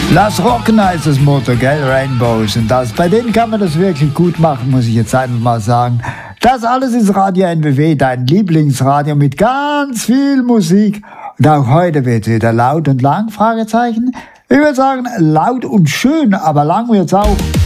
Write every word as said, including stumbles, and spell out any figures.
Lass rocken heißt das Motto, gell? Rainbows. Und das, bei denen kann man das wirklich gut machen, muss ich jetzt einfach mal sagen. Das alles ist Radio N W W, dein Lieblingsradio mit ganz viel Musik. Und auch heute wird es wieder laut und lang, Fragezeichen. Ich würde sagen, laut und schön, aber lang wird's auch.